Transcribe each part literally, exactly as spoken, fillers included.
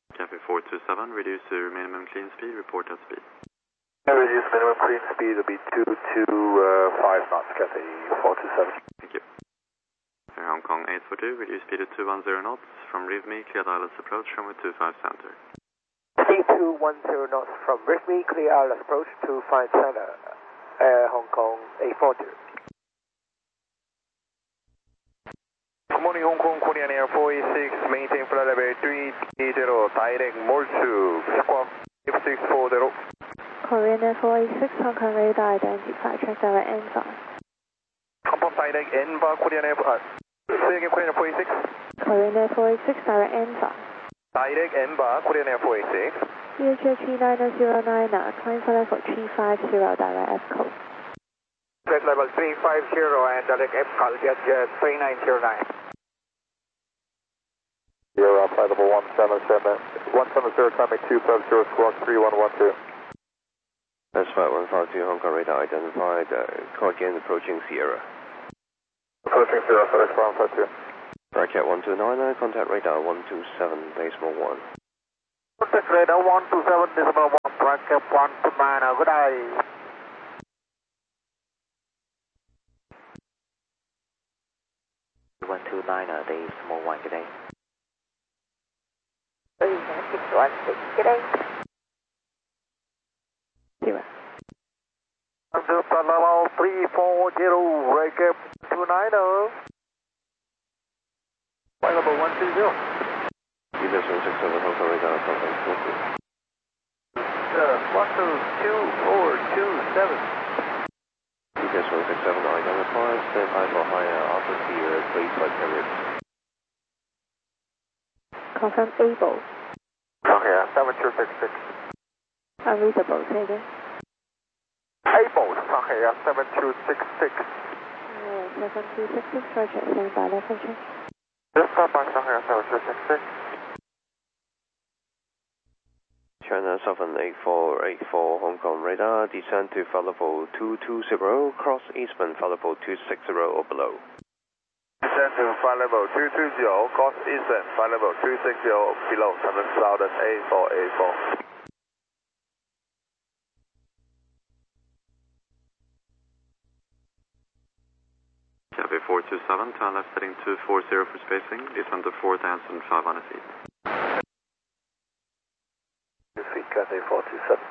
Cafe four two seven, reduce your minimum clean speed, report at speed. Reduce minimum clean speed will be two two five knots, Cafe four two seven. Thank you. Air Hong Kong eight four two, reduce speed to two one zero knots, from Rivmi, clear Islands approach, runway two five center. Speed two one zero knots from Rivmi, clear Islands approach to five center, Air Hong Kong eight four two. Good morning, Hong Kong, Korean Air four eight six, maintain flight level three eight zero, direct more to Squawk eight six four zero. Korean Air four eight six, Hong Kong radar identified, track direct N five. Confirm direct N bar, Korean Air, uh, say again, Korean Air four eight six. Korean Air four eight six, direct N five. Direct N bar, Korean Air four eight six. C H H three nine zero nine, climb flight level three five zero, direct F code. Flight level three five zero and direct F call, get jet three nine zero nine. Zero, flight level one seven seven, one seven zero, climbing two five zero, squawk three one one two. That's flight one five two, Hong Kong radar identified, uh, call again approaching Sierra. Approaching Sierra, FedEx one five two. Brachet one two nine nine, contact radar one two seven, decimal one. Contact radar one two seven, decimal one, bracket one two nine, good day. one two nine, decimal one, good day. six one six, good day. Zero. Level three four zero, bracket two nine zero. Flight level one two zero. U S one six seven, Hong Kong radar, contact four two. one two two four two seven. U S one six seven identified, stand by for higher after Sierra, please flight period. Confirm able. Okay, seven two six six. Unreadable, say again. Able, okay, seven two six six. Uh, seven two six six, roger, stand by level check. Just stop by Shanghai seven two six six. China seven eight four eight four, Hong Kong radar, descend to flight level two two zero, cross Eastman, flight level two six zero or below. Descend to flight level two two zero, cross Eastern, flight level two six zero, below seven thousand eight four eight four. Cafe four two seven, turn left heading two four zero for spacing, descend to four thousand five hundred feet. Feet, Cafe four two seven.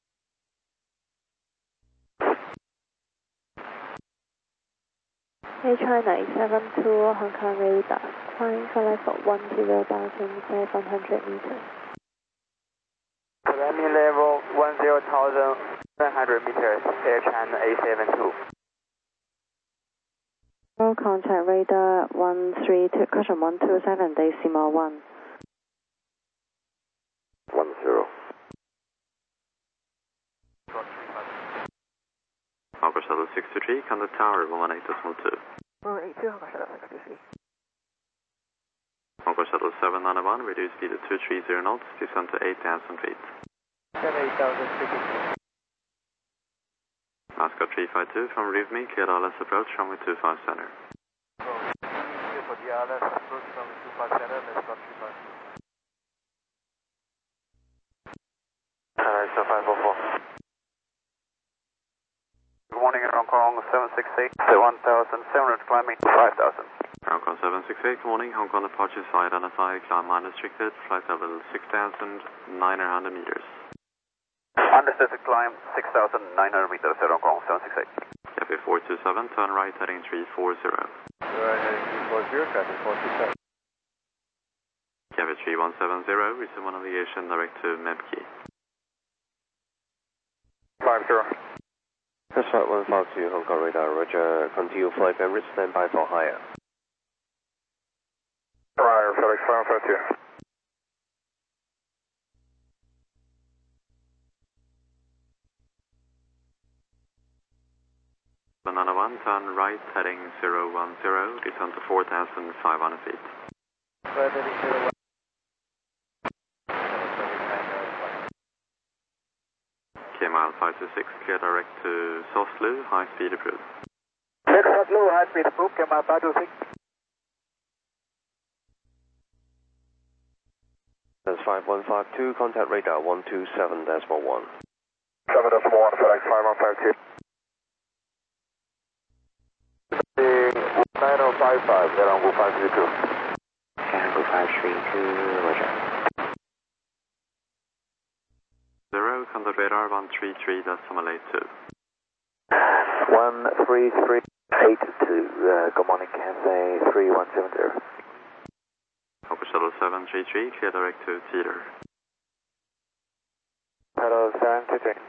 Hey China seven two, Hong Kong radar, climb flight level one zero thousand seven hundred meters. Climbing level one zero thousand seven hundred meters, Air China A seven two. Roll contact radar one three two, caution one two seven, decimal one. One zero. Hong Kong Shuttle six two three, contact tower one one eight decimal two. one eight two, Hong Kong Shuttle six two three. Hong Kong Shuttle seven nine one, reduce speed to two three zero knots, descend to eight thousand feet. eight thousand feet. Mascot three five two, from Rivmi, clear Islands approach, runway two five center. For the Islands approach from two five center, let's go three five. Alright, so five four four. Good morning, Hong Kong seven six eight, one thousand seven hundred climbing to five thousand. Hong Kong seven six eight, good morning, Hong Kong departure side identified, climb line restricted, flight level six thousand nine hundred meters. Understood to climb six thousand nine hundred meters at Hong Kong seven six eight. Cafe four two seven, turn right heading three four zero. Right heading three four zero, Cafe four two seven. Cafe three one seven zero, resume on navigation direct to Mebki. five zero. That's flight one five two, Hong Kong radar, roger, continue flight Emirates, stand by for higher. Right, FedEx five five two. Banana one, turn right heading zero one zero, descend to four thousand five hundred feet. Right heading zero one. K mile five two six, clear direct to Soslu, high speed approved. Clear to Soslu, high speed approved, K mile five two six. That's five one five two, contact radar one two seven decimal one. seven decimal one, FedEx five one five two. nine oh five five, get on Go five three two. Go five three two, roger. Zero, contact radar one three three decimal eight two. one three three eight two, uh, good morning, Cathay three one seven zero. Copy Shuttle seven three three, clear direct to theater. Hello, seven two three.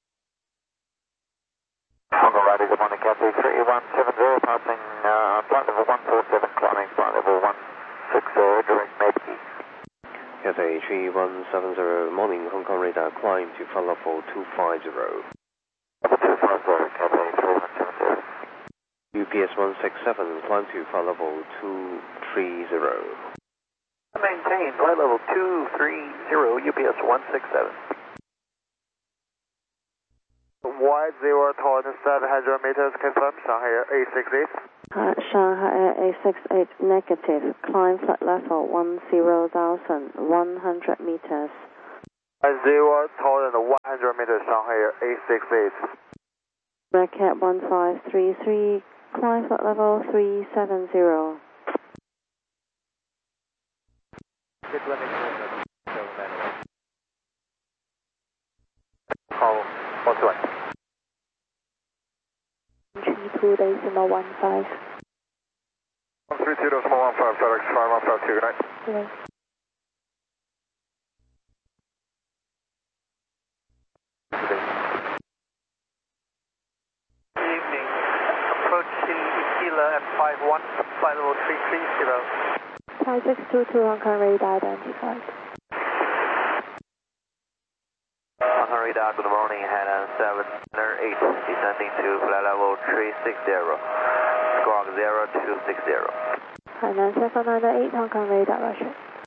Hong Kong Rider, good morning, Cathay three one seven zero, passing uh, flight level one four seven, climbing flight level one six zero, direct Maybe. Cathay three one seven zero, morning, Hong Kong radar, climb to flight level two five zero. Level two five zero, Cathay three one seven zero. U P S one six seven, climb to flight level two three zero. Maintain, flight level two three zero, U P S one six seven. Y zero towards seven hundred meters, confirm, Shanghai Air eight six eight. Uh, Shanghai Air eight six eight, negative, climb flight level one zero thousand one hundred meters. Y zero towards one hundred meters, Shanghai Air eight six eight. Racket one five three three, climb flight level three seven zero. Call, what's the way? three two decimal one five. one three two decimal one five, FedEx five one five two, good night. Yes. Good evening. Approaching Ikila at five one, flight level three three zero. five six two two, Hong Kong radar identified. Hong Kong radar, good morning, Hainan seven eight, descending to flight level three six zero. Squawk zero two six zero. Hainan seven nine eight, Hong Kong radar, Russia.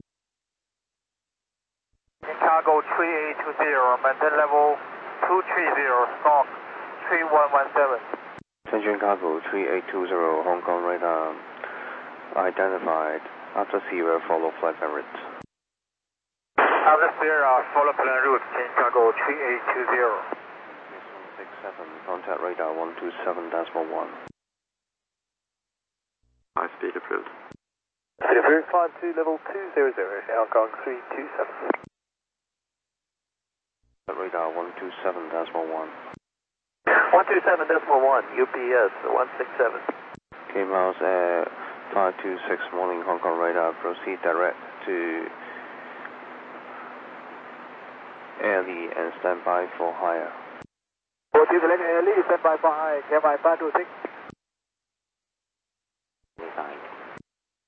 Cargo three eight two zero, maintain level two three zero, squawk three one one seven. Attention cargo three eight two zero, Hong Kong radar identified. After Sierra, follow flight plan route. After Sierra, follow plan route, change cargo three eight two zero. one six seven, contact radar one two seven decimal one. High speed approved. Delivery five two level two zero zero, Hong Kong three two seven. Radar one two seven decimal one. one two seven decimal one, U P S one six seven. K miles Air five two six, morning, Hong Kong radar, proceed direct to Airlie and stand by for higher. four two select Airlie, stand by for high, K Y five two six.